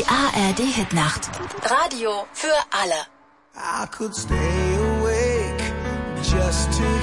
Die ARD-Hitnacht. Radio für alle. I could stay awake just to